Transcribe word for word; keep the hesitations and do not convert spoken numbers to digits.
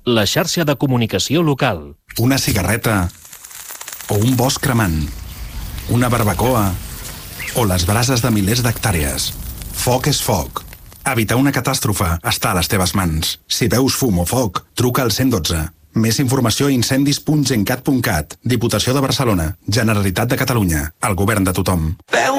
la xarxa de comunicació local. Una cigarreta o un bosc cremant, una barbacoa o les brases de milers d'hectàrees. Foc és foc. Evitar una catàstrofe està a les teves mans. Si veus fum o foc, truca al cent i dotze. Més informació a incendis punt gencat punt cat. Diputació de Barcelona. Generalitat de Catalunya. El govern de tothom.